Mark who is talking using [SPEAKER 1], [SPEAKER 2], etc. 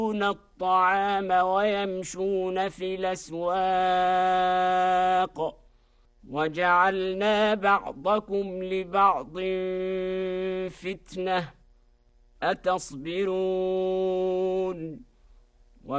[SPEAKER 1] الطعام ويمشون في الأسواق وجعلنا بعضكم لبعض فتنة أتصبرون